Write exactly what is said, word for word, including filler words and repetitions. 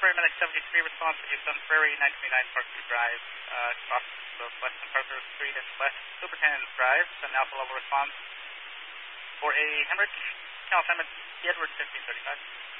Prairie Medic seventy-three, response to Houston Prairie, nine twenty-nine Parkview Drive, uh, cross of Western Parker Street and West Superintendent Drive, send Alpha level response for a hemorrhage. Channel assignment, Edward fifteen thirty-five.